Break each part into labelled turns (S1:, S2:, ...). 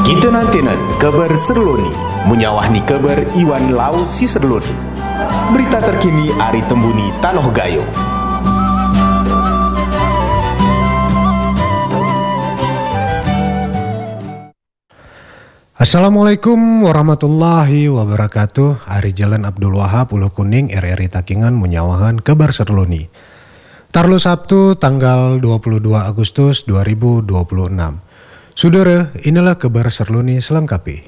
S1: Kita nantinan kabar serloni, munyawahni kabar Iwan Lau si serloni. Berita terkini Ari Tembuni Tanoh Gayo.
S2: Assalamualaikum warahmatullahi wabarakatuh. Ari Jalan Abdul Wahab Uluh Kuning RRI Takingan menyawahan kabar serloni. Tarlu Sabtu tanggal 22 Agustus 2026. Saudara, inilah kabar serloni selengkapnya.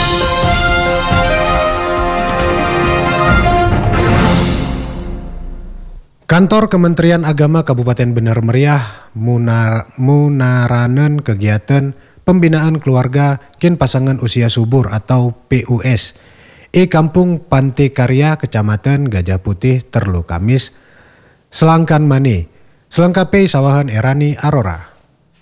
S2: Kantor Kementerian Agama Kabupaten Bener Meriah munaranen kegiatan pembinaan keluarga kin pasangan usia subur atau PUS Kampung Pantai Karya Kecamatan Gajah Putih Terlu Kamis Selangkan Mane. Selengkapnya sawahan Erani Arora.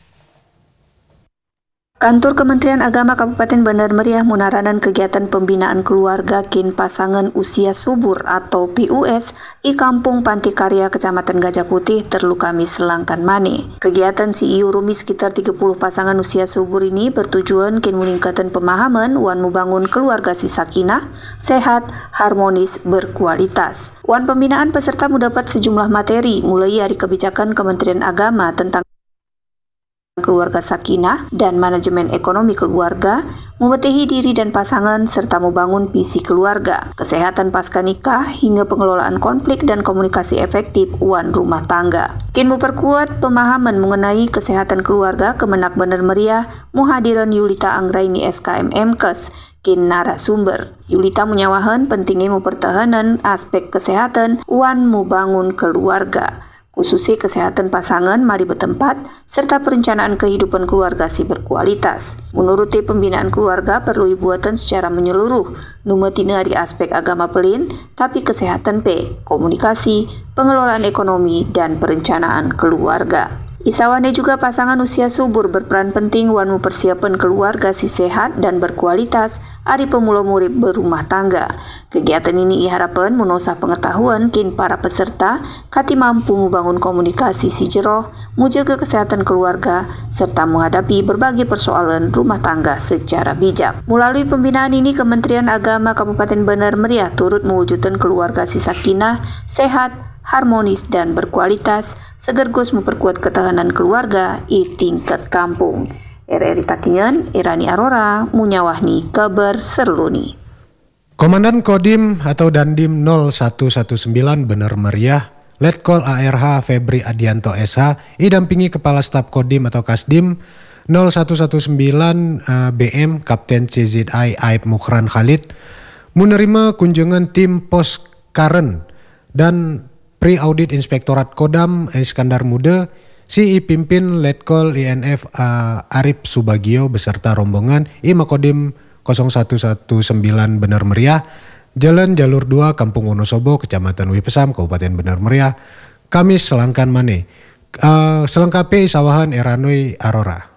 S3: Kantor Kementerian Agama Kabupaten Bandar Meriah munaranan kegiatan pembinaan keluarga kin pasangan usia subur atau PUS Kampung Pantai Karya Kecamatan Gajah Putih Terlu Kamis Selangkan Mane. Kegiatan CEO Rumi sekitar 30 pasangan usia subur ini bertujuan kin meningkatkan pemahaman wan membangun keluarga si sakinah, sehat, harmonis, berkualitas. Wan pembinaan peserta mendapat sejumlah materi mulai dari kebijakan Kementerian Agama tentang keluarga sakinah dan manajemen ekonomi keluarga, membetehi diri dan pasangan serta membangun visi keluarga, kesehatan pasca nikah hingga pengelolaan konflik dan komunikasi efektif wan rumah tangga. Kin memperkuat pemahaman mengenai kesehatan keluarga Kemenak Bandar Meriah muhadiran Yulita Anggraini SKM Mkes kin narasumber. Yulita menyawahan pentingnya mempertahankan aspek kesehatan wan membangun keluarga, khususnya kesehatan pasangan mari bertempat, serta perencanaan kehidupan keluarga si berkualitas. Menurut pembinaan keluarga perlu dibuatan secara menyeluruh, numetina di aspek agama pelin, tapi kesehatan komunikasi, pengelolaan ekonomi, dan perencanaan keluarga. Isawane juga pasangan usia subur berperan penting wan mempersiapkan keluarga si sehat dan berkualitas ari pemula murid berumah tangga. Kegiatan ini diharapkan menosah pengetahuan kin para peserta kati mampu membangun komunikasi si jeroh, menjaga kesehatan keluarga, serta menghadapi berbagai persoalan rumah tangga secara bijak. Melalui pembinaan ini Kementerian Agama Kabupaten Bandar Meriah turut mewujudkan keluarga si sakinah, sehat, harmonis dan berkualitas, segergus memperkuat ketahanan keluarga di tingkat kampung. RRI Takingan, Erani Arora, munyawahni kabar serluni.
S2: Komandan Kodim atau Dandim 0119 Bener Meriah, Letkol ARH Febri Adianto SH, didampingi Kepala Staf Kodim atau Kasdim 0119 BM Kapten CZI Aib Mukhran Khalid, menerima kunjungan tim Pos Karen dan Pre-Audit Inspektorat Kodam Iskandar Muda, si pimpin Letkol INF Arif Subagio beserta rombongan Makodim 0119 Bener Meriah, Jalan Jalur 2 Kampung Wonosobo, Kecamatan Wipesam, Kabupaten Bener Meriah, Kamis Selangkan Mane. Selengkapnya sawahan Eranoi Arora.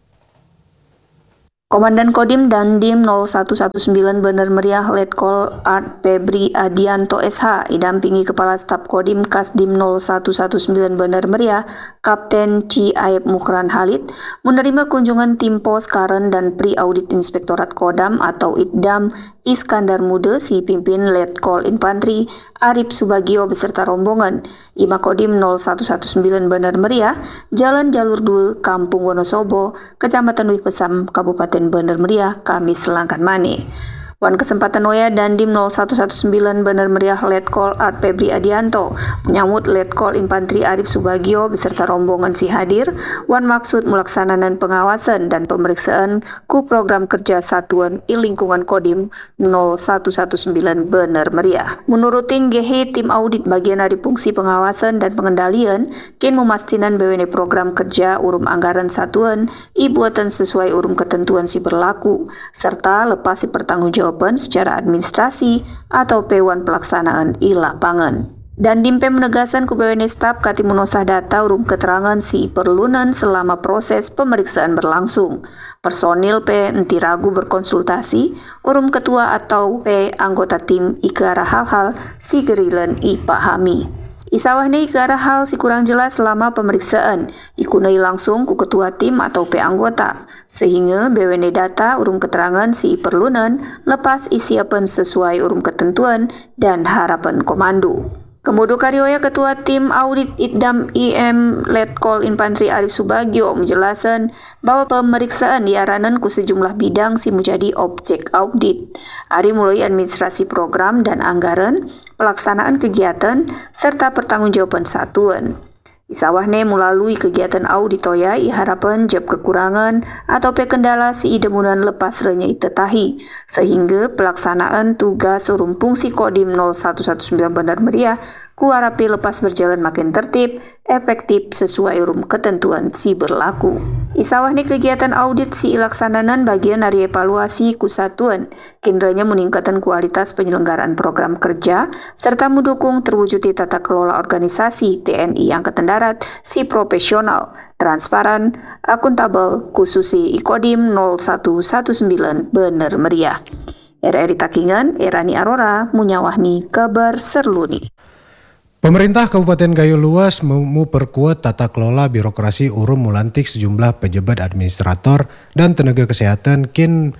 S3: Komandan Kodim Dandim 0119 Bandar Meriah Letkol Art Febri Adianto SH didampingi Kepala Staf Kodim Kasdim 0119 Bandar Meriah Kapten C. Aib Mukhran Khalid menerima kunjungan tim Pos Karen dan Pre-Audit Inspektorat Kodam atau Itdam Iskandar Muda si pimpin Letkol Infantri Arif Subagio beserta rombongan Makodim 0119 Bandar Meriah, Jalan Jalur 2 Kampung Wonosobo, Kecamatan Wipesam, Kabupaten Bandar Meriah, Kamis Selangkan Mane. Wan kesempatan Noya Dandim 0119 Bandar Meriah Letkol Art Febri Adianto menyambut Letkol Infantri Arif Subagio beserta rombongan si hadir wan maksud melaksanakan pengawasan dan pemeriksaan ku program kerja satuan lingkungan Kodim 0119 Bandar Meriah. Menurut GH tim audit bagian dari fungsi pengawasan dan pengendalian kin memastikan BWN program kerja urum anggaran satuan buatan sesuai urum ketentuan si berlaku serta lepas si pertanggungjawab secara administrasi atau pewan pelaksanaan i lapangan. Dan Dimpe menegaskan ku BWN staf kati menosah data urum keterangan si perlunan selama proses pemeriksaan berlangsung. Personil enti ragu berkonsultasi urum ketua atau anggota tim ikara hal-hal si gerilen pahami. Isawahne ke arah hal si kurang jelas selama pemeriksaan, ikunai langsung ku ketua tim atau pe anggota, sehingga bewene data urum keterangan si perlunan lepas isiapan sesuai urum ketentuan dan harapan komando. Kemudian karyoya Ketua Tim Audit Idam IM Letkol Infantri Arif Subagio menjelaskan bahwa pemeriksaan diaranan ku sejumlah bidang si menjadi objek audit. Ari mulai administrasi program dan anggaran, pelaksanaan kegiatan, serta pertanggungjawaban satuan. Isawahne melalui kegiatan auditoya harapan jab kekurangan atau kendala si idemunan lepas renyai tetahi, sehingga pelaksanaan tugas urum fungsi Kodim 0119 Bandar Meriah kuarapi lepas berjalan makin tertib, efektif sesuai urum ketentuan si berlaku. Isawahne kegiatan audit si ilaksananan bagian dari evaluasi kusatuan, kinderanya meningkatkan kualitas penyelenggaraan program kerja, serta mendukung terwujudnya tata kelola organisasi TNI Angkatan Darat si profesional, transparan, akuntabel, khususi Kodim 0119 Bener Meriah. RRI Takingan, Erani Arora, Munyawahni, Kabar Serluni.
S2: Pemerintah Kabupaten Gayo Luas mau perkuat tata kelola birokrasi urum melantik sejumlah pejabat administrator dan tenaga kesehatan kin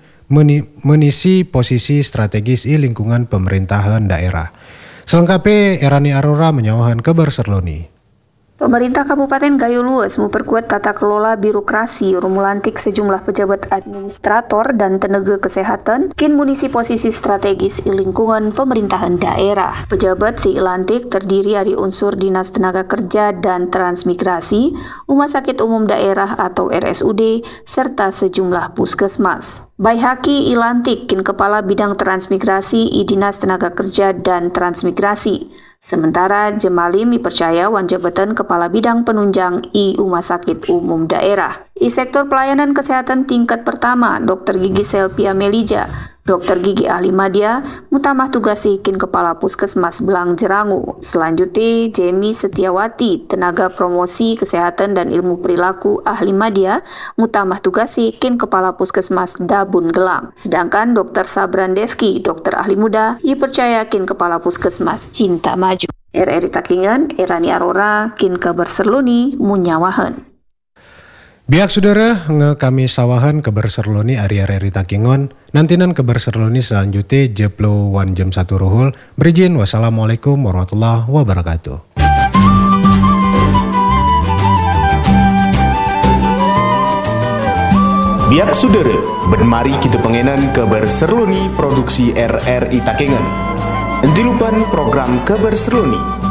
S2: menisi posisi strategis di lingkungan pemerintahan daerah. Selengkapnya Erani Arora menyawahan Kabar Serloni.
S3: Pemerintah Kabupaten Gayo Luas memperkuat tata kelola birokrasi melantik sejumlah pejabat administrator dan tenaga kesehatan kin munisi posisi strategis di lingkungan pemerintahan daerah. Pejabat si lantik terdiri dari unsur Dinas Tenaga Kerja dan Transmigrasi, Rumah Sakit Umum Daerah atau RSUD, serta sejumlah puskesmas. Baihaki ilantik kin Kepala Bidang Transmigrasi i Dinas Tenaga Kerja dan Transmigrasi. Sementara Jemalim dipercaya wan jabatan Kepala Bidang Penunjang i Rumah Sakit Umum Daerah. I sektor pelayanan kesehatan tingkat pertama, Dr. Gigi Selpia Melija, Dr. Gigi Ahli Madya, mutamah tugasi kin Kepala Puskesmas Belang Jerangu. Selanjutnya, Jemi Setiawati, Tenaga Promosi Kesehatan dan Ilmu Perilaku Ahli Madya, mutamah tugasi kin Kepala Puskesmas Dabun Gelang. Sedangkan Dr. Sabran Deski, Dokter Ahli Muda, dipercaya kin Kepala Puskesmas Cinta Maju. RRI Takingan, Erani Arora, kin Kabar Serluni, Munyawahan.
S2: Biak saudara kami sawahan Kabar Serloni ari-ari Takingon. Nantinan Kabar Serloni selanjutnya jeplo 1 jam 1 ruhul. Berijin, wassalamualaikum warahmatullahi wabarakatuh.
S1: Biak saudara, benmari kita pengenan Kabar Serloni produksi RRI Takengon. Entilupan program Kabar Serloni